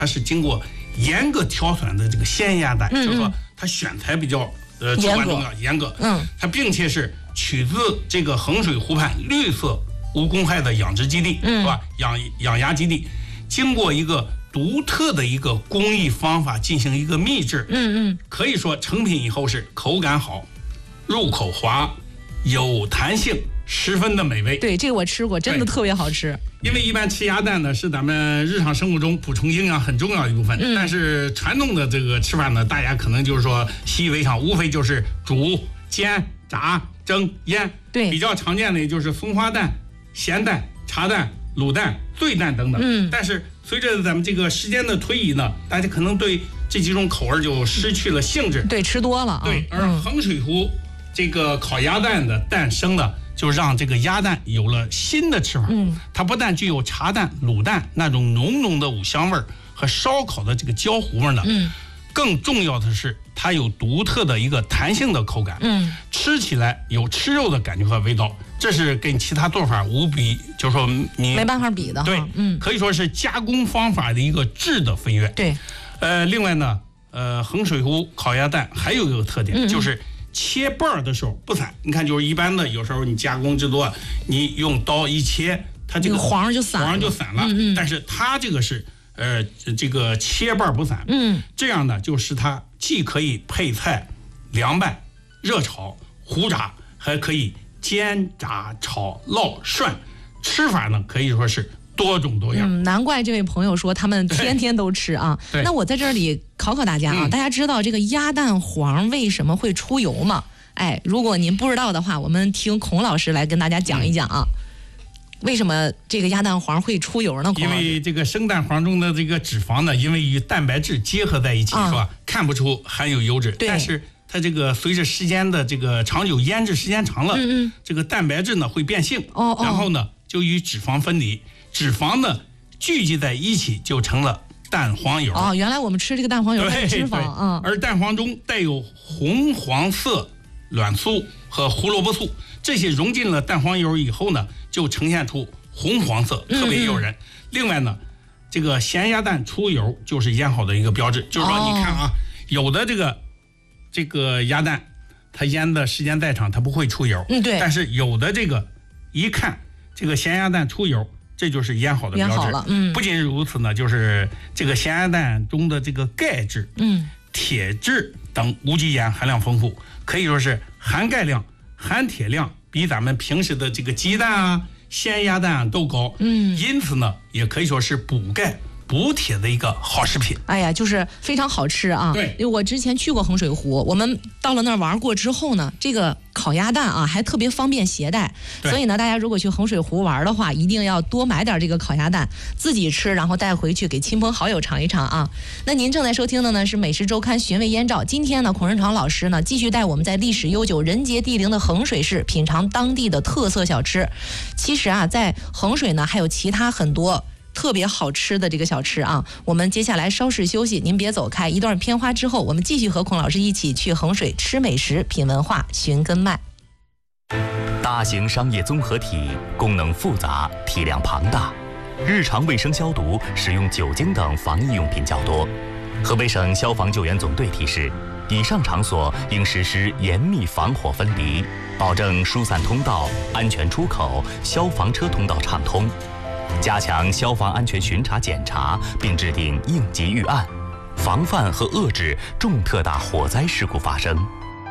它是经过严格挑选的这个鲜鸭蛋，就是说它选材比较严格，它并且是取自这个衡水湖畔绿色无公害的养殖基地，是吧？养鸭基地，经过一个独特的一个工艺方法进行一个秘制，可以说成品以后是口感好，入口滑，有弹性，十分的美味。 对，这个我吃过，真的特别好吃。 因为一般吃鸭蛋呢是咱们日常生活中补充营养很重要的一部分，但是传统的这个吃法呢，大家可能就是说习以为常，无非就是煮、煎、炸、蒸、腌。 对， 比较常见的也就是松花蛋、咸蛋、茶蛋、卤蛋、醉蛋等等。但是随着咱们这个时间的推移呢，大家可能对这几种口味就失去了兴致。 对，吃多了啊。 对，而衡水湖这个烤鸭蛋的诞生呢，就让这个鸭蛋有了新的吃法。它不但具有茶蛋、卤蛋那种浓浓的五香味和烧烤的这个焦糊味呢，更重要的是它有独特的一个弹性的口感，吃起来有吃肉的感觉和味道，这是跟其他做法无比，就是说你没办法比的。 对，可以说是加工方法的一个质的飞跃。 对， 另外呢，衡水湖烤鸭蛋还有一个特点，就是切瓣的时候不散。你看，就是一般的有时候你加工制作，你用刀一切，它这个黄就散了。但是它这个是这个切瓣不散。这样呢，就使它既可以配菜、凉拌、热炒、糊炸，还可以煎、炸、炒、烙、涮，吃法呢可以说是多种多样。 难怪这位朋友说他们天天都吃啊。那我在这里考大家啊，大家知道这个鸭蛋黄为什么会出油吗？如果您不知道的话，我们听孔老师来跟大家讲一讲啊。为什么这个鸭蛋黄会出油呢？ 因为这个生蛋黄中的这个脂肪呢，因为与蛋白质结合在一起，是吧？看不出含有油脂，但是它这个随着时间的这个长久腌制时间长了，这个蛋白质呢会变性，然后呢就与脂肪分离，脂肪呢聚集在一起就成了蛋黄油。 原来我们吃这个蛋黄油是脂肪。 而蛋黄中带有红黄色卵素和胡萝卜素，这些融进了蛋黄油以后呢，就呈现出红黄色，特别诱人。另外呢，这个咸鸭蛋出油就是腌好的一个标志，就是说你看啊，有的这个鸭蛋它腌的时间再长它不会出油，对。但是有的这个一看这个咸鸭蛋出油，这就是腌好的标志。不仅如此呢，就是这个咸鸭蛋中的这个钙质、铁质等无机盐含量丰富，可以说是含钙量、含铁量比咱们平时的这个鸡蛋啊、鲜鸭蛋都高。因此呢，也可以说是补钙补铁的一个好食品。 就是非常好吃啊。 对， 因为我之前去过衡水湖，我们到了那儿玩过之后呢，这个烤鸭蛋啊还特别方便携带，所以呢，大家如果去衡水湖玩的话，一定要多买点这个烤鸭蛋，自己吃，然后带回去给亲朋好友尝一尝啊。那您正在收听的呢是美食周刊寻味烟照，今天呢孔润长老师呢继续带我们在历史悠久、人杰地灵的衡水市品尝当地的特色小吃。其实啊，在衡水呢还有其他很多特别好吃的这个小吃啊，我们接下来稍事休息，您别走开。一段片花之后，我们继续和孔老师一起去衡水吃美食、品文化、寻根脉。 大型商业综合体功能复杂，体量庞大，日常卫生消毒使用酒精等防疫用品较多。河北省消防救援总队提示，以上场所应实施严密防火分离，保证疏散通道、安全出口、消防车通道畅通。加强消防安全巡查检查，并制定应急预案，防范和遏制重特大火灾事故发生。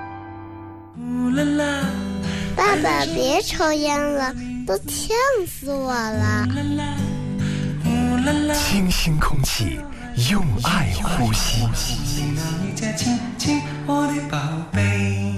爸爸，别抽烟了，都呛死我了。 清新空气，用爱呼吸。我的宝贝。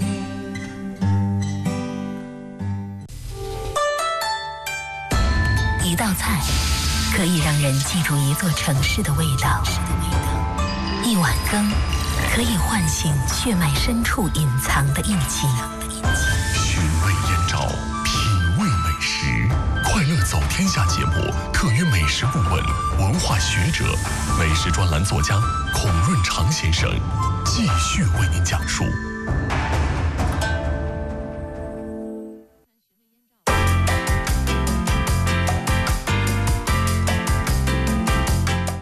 一道菜可以让人记住一座城市的味道，一碗羹可以唤醒血脉深处隐藏的印记。 寻味烟照，品味美食，快乐走天下节目特约美食顾问、文化学者、美食专栏作家孔润长先生继续为您讲述。 欢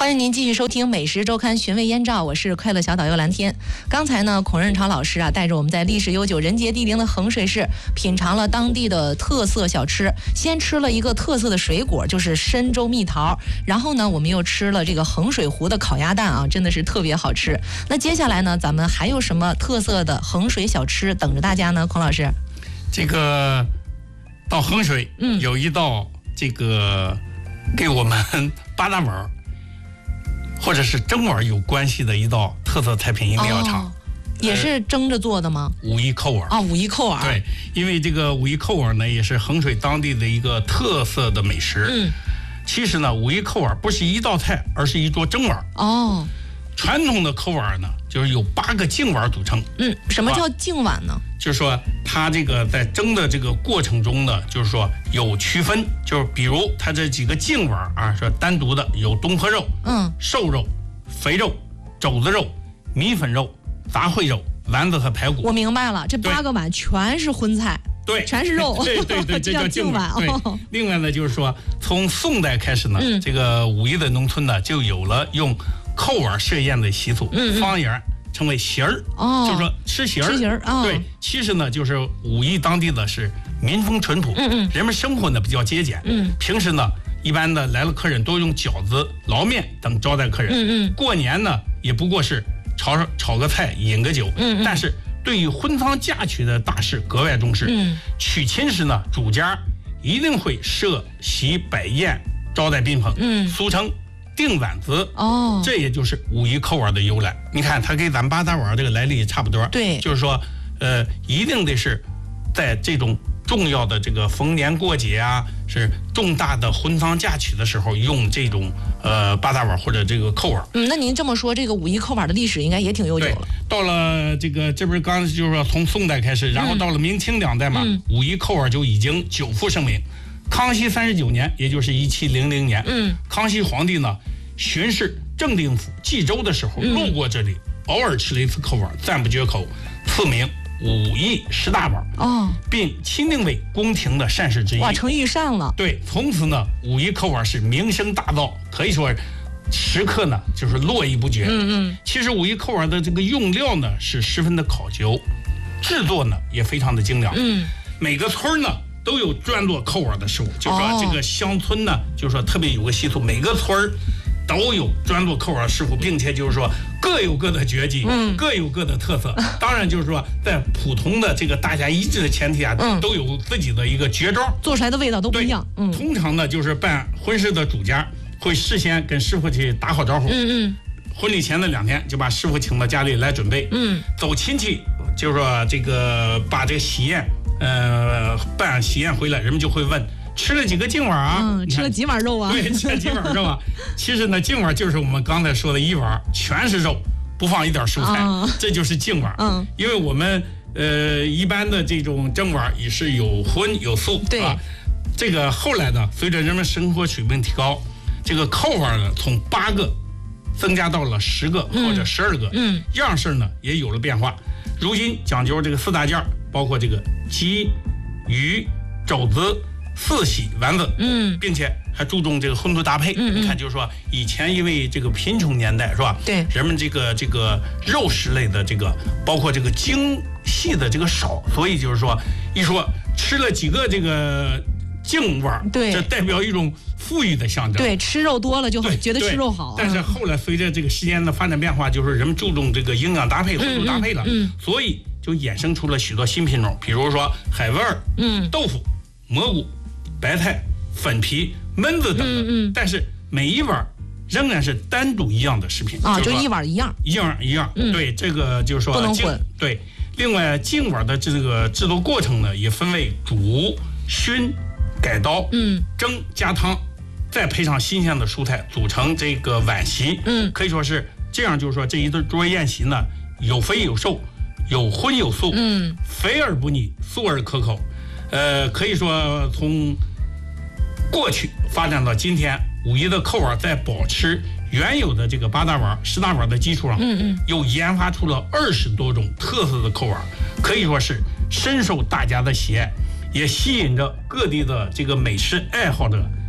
欢迎您继续收听《美食周刊》寻味燕赵，我是快乐小导游蓝天。刚才呢，孔润长老师啊，带着我们在历史悠久、人杰地灵的衡水市品尝了当地的特色小吃。先吃了一个特色的水果，就是深州蜜桃。然后呢，我们又吃了这个衡水湖的烤鸭蛋啊，真的是特别好吃。那接下来呢，咱们还有什么特色的衡水小吃等着大家呢？孔老师， 这个到衡水，有一道这个给我们八大碗或者是蒸碗有关系的一道特色菜品，一定要尝。 也是蒸着做的吗？ 武夷扣碗。 武夷扣碗。 对，因为这个武夷扣碗呢，也是衡水当地的一个特色的美食。其实呢，武夷扣碗不是一道菜，而是一桌蒸碗。传统的扣碗呢，就是由8个净碗组成。 什么叫净碗呢？ 就是说，它这个在蒸的这个过程中呢，就是说有区分，就是比如它这几个净碗啊，说单独的有东坡肉、瘦肉、肥肉、肘子肉、米粉肉、杂烩肉、丸子和排骨。 我明白了，这8个碗全是荤菜。 对， 全是肉， 对，这叫净碗。 对， 另外呢，就是说从宋代开始呢，这个武夷的农村呢，就有了用扣碗设宴的习俗，方言称为席儿，就是说吃席儿。对，其实呢，就是武夷当地的是民风淳朴，人们生活呢比较节俭，平时呢一般的来了客人都用饺子、捞面等招待客人，过年呢也不过是炒个菜、饮个酒，但是对于婚丧嫁娶的大事格外重视。娶亲时呢，主家一定会设席摆宴招待宾朋，俗称定碗子。这也就是武夷扣碗的由来。你看，它跟咱八大碗这个来历差不多。对，就是说，一定得是在这种重要的这个逢年过节啊，是重大的婚丧嫁娶的时候，用这种八大碗或者这个扣碗。 那您这么说，这个武夷扣碗的历史应该也挺悠久了。 到了这不是刚就是说从宋代开始，然后到了明清2代嘛，武夷扣碗就已经久负盛名。康熙39年，也就是1700年，康熙皇帝呢巡视正定府冀州的时候，路过这里，偶尔吃了一次扣碗，赞不绝口，赐名武夷10大碗，并钦定为宫廷的膳食之一。 哇，成御膳了。 对，从此呢，武夷扣碗是名声大噪，可以说食客呢就是络绎不绝。其实武夷扣碗的这个用料呢是十分的考究，制作呢也非常的精良。每个村呢都有专做扣碗的师傅，就是说这个乡村呢，就是说特别有个习俗，每个村都有专做扣碗师傅，并且就是说各有各的绝技，各有各的特色。当然就是说在普通的这个大家一致的前提下，都有自己的一个绝招， 做出来的味道都不一样。 通常呢就是办婚事的主家会事先跟师傅去打好招呼，婚礼前的2天就把师傅请到家里来准备，走亲戚，就是说这个把这个喜宴办喜宴回来，人们就会问吃了几个净碗啊？ 吃了几碗肉啊？ 对，吃了几碗肉啊？其实呢，净碗就是我们刚才说的一碗全是肉，不放一点蔬菜，这就是净碗。因为我们一般的这种蒸碗也是有荤有素， 对啊。 这个后来呢，随着人们生活水平提高，这个扣碗呢从8个增加到了10个或者12个，样式呢也有了变化。如今讲究这个4大件，包括这个鸡、鱼、肘子、4喜丸子，并且还注重这个荤素搭配。你看，就是说以前因为这个贫穷年代是吧？ 对， 人们这个肉食类的这个，包括这个精细的这个少，所以就是说一说吃了几个这个净碗， 对， 这代表一种富裕的象征。 对，吃肉多了就觉得吃肉好。 但是后来随着这个时间的发展变化，就是人们注重这个营养搭配、荤素搭配了，所以就衍生出了许多新品种，比如说海味儿、豆腐、蘑菇、白菜、粉皮、焖子等等。但是每一碗仍然是单独一样的食品就一碗一样。 对，这个就是说不能混。 对，另外净碗的这个制作过程呢，也分为煮、熏、改刀、蒸、加汤，再配上新鲜的蔬菜，组成这个碗席。可以说是这样，就是说这一桌宴席呢，有肥有瘦，有荤有素，肥而不腻，素而可口。可以说从过去发展到今天，武夷的扣碗在保持原有的这个8大碗、10大碗的基础上，又研发出了20多种特色的扣碗，可以说是深受大家的喜爱，也吸引着各地的这个美食爱好者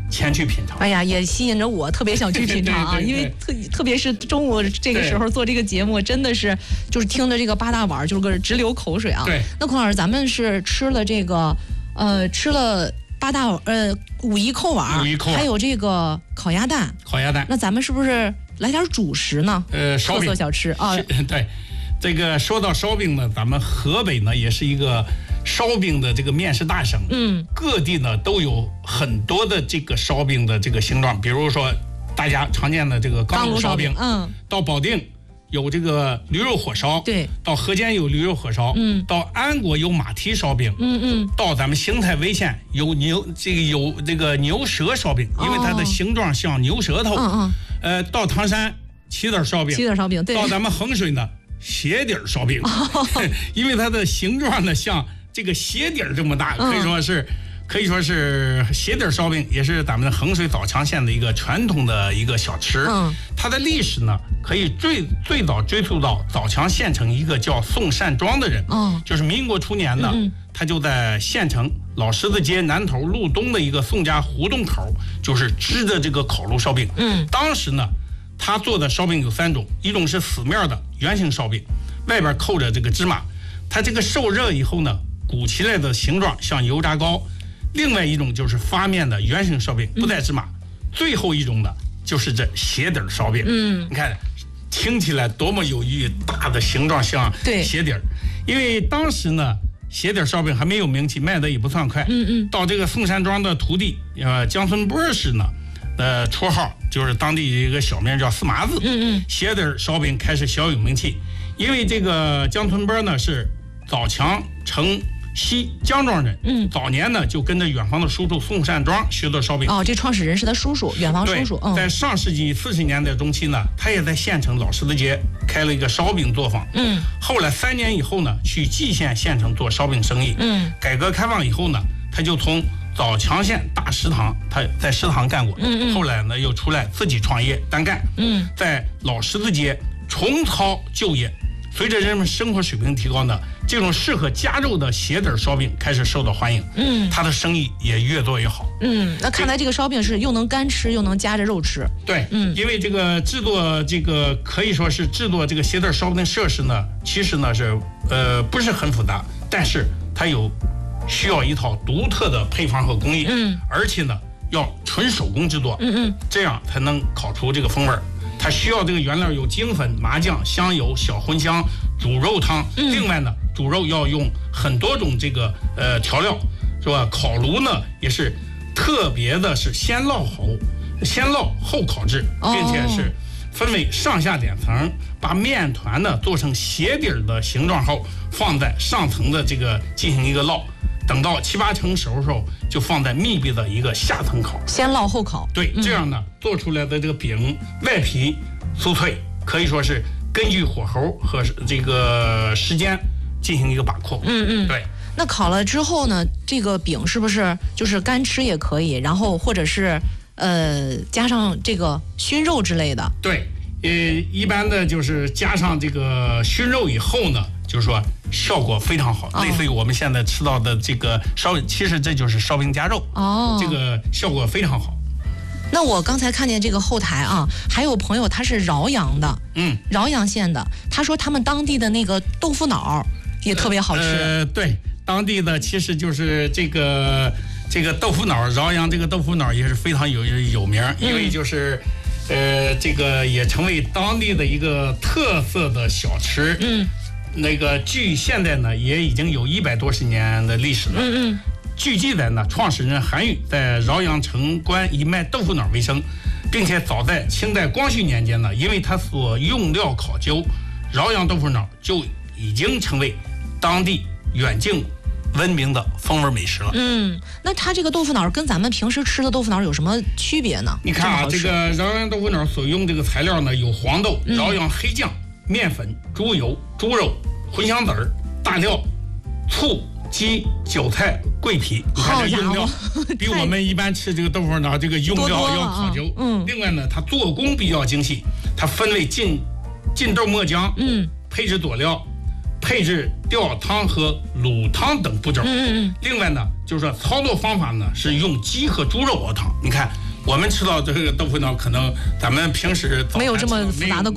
前去品尝。 哎呀，也吸引着我，特别想去品尝啊！ 对因为特别是中午这个时候做这个节目，真的是就是听着这个八大碗，就是个直流口水啊。 对。 那孔老师，咱们是吃了这个，吃了五一扣碗，还有这个烤鸭蛋。那咱们是不是来点主食呢？ 烧饼特色小吃啊。 对，这个说到烧饼呢，咱们河北呢也是一个烧饼的这个面食大省。各地呢都有很多的这个烧饼的这个形状，比如说大家常见的这个钢炉烧饼，到保定有这个驴肉火烧， 对， 到河间有驴肉火烧，到安国有马蹄烧饼，到咱们邢台潍县有这个牛舌烧饼，因为它的形状像牛舌头，到唐山起点烧饼，对，到咱们衡水呢鞋底烧饼，因为它的形状呢像这个鞋底这么大，可以说是鞋底烧饼，也是咱们的衡水枣强县的一个传统的一个小吃。它的历史呢，可以最早追溯到枣强县城一个叫宋善庄的人。就是民国初年呢，他就在县城老十字街南头路东的一个宋家胡同口，就是支着这个烤炉烧饼。当时呢，他做的烧饼有3种，一种是死面的圆形烧饼，外边扣着这个芝麻，它这个受热以后呢，鼓起来的形状像油炸糕。另外一种就是发面的圆形烧饼，不带芝麻。最后一种呢，就是这鞋底烧饼。你看听起来多么有寓意，大的形状像鞋底。因为当时呢，鞋底烧饼还没有名气，卖的也不算快。到这个宋山庄的徒弟江村波氏呢，绰号就是当地一个小名叫四麻子。鞋底烧饼开始小有名气，因为这个江村波呢是枣强城西姜庄人，早年呢就跟着远房的叔叔宋善庄学做烧饼。 这创始人是他叔叔，远房叔叔。 在上世纪40年代中期呢，他也在县城老十字街开了一个烧饼作坊。后来3年以后呢，去蓟县县城做烧饼生意。改革开放以后呢，他就从枣强县大食堂，他在食堂干过。后来呢，又出来自己创业单干。在老十字街重操旧业。随着人们生活水平提高呢，这种适合夹肉的鞋底烧饼开始受到欢迎。它的生意也越做越好。 那看来这个烧饼是又能干吃又能夹着肉吃。 对，因为这个制作这个可以说是制作这个鞋底烧饼的设施呢，其实呢是不是很复杂，但是它需要一套独特的配方和工艺。而且呢要纯手工制作。这样才能烤出这个风味。它需要这个原料有精粉、麻酱、香油、小茴香、煮肉汤。另外呢，煮肉要用很多种这个调料，是吧？烤炉呢也是特别的是先烙后烤制，并且是分为上下2层，把面团呢做成鞋底的形状后，放在上层的这个进行一个烙。等到7、8成熟的时候，就放在密闭的一个下层烤， 先烙后烤。 对，这样呢，做出来的这个饼外皮酥脆，可以说是根据火候和这个时间进行一个把控。对。 那烤了之后呢，这个饼是不是就是干吃也可以，然后或者是加上这个熏肉之类的？ 对，一般的就是加上这个熏肉以后呢，就是说效果非常好，类似于我们现在吃到的这个烧饼，其实这就是烧饼夹肉。这个效果非常好。 那我刚才看见这个后台啊，还有朋友他是饶阳的，饶阳县的，他说他们当地的那个豆腐脑也特别好吃。 对，当地的其实就是这个豆腐脑，饶阳这个豆腐脑也是非常有名，因为就是这个也成为当地的一个特色的小吃。那个距现在呢也已经有100多年的历史了。据记载呢，创始人韩愈在饶阳城关以卖豆腐脑为生，并且早在清代光绪年间呢，因为他所用料考究，饶阳豆腐脑就已经成为当地远近闻名的风味美食了。 那它这个豆腐脑跟咱们平时吃的豆腐脑有什么区别呢？ 你看啊，这个饶阳豆腐脑所用这个材料呢，有黄豆、饶阳黑酱、面粉、猪油、猪肉、茴香籽儿、大料、醋、鸡、韭菜、桂皮。你看这用料比我们一般吃这个豆腐脑这个用料要考究。另外呢，它做工比较精细，它分为浸豆末浆、配置佐料、 配置吊汤和卤汤等步骤。另外呢，就是说操作方法呢是用鸡和猪肉熬汤。你看我们吃到这个豆腐脑，可能咱们平时没有这么复杂的